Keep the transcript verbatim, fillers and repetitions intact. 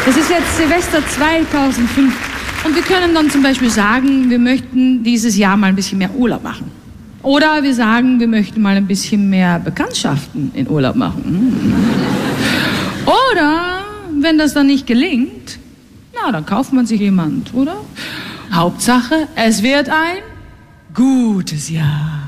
Es ist jetzt Silvester zweitausendfünf und wir können dann zum Beispiel sagen, wir möchten dieses Jahr mal ein bisschen mehr Urlaub machen. Oder wir sagen, wir möchten mal ein bisschen mehr Bekanntschaften in Urlaub machen. Oder, wenn das dann nicht gelingt, na, dann kauft man sich jemand, oder? Hauptsache, es wird ein gutes Jahr.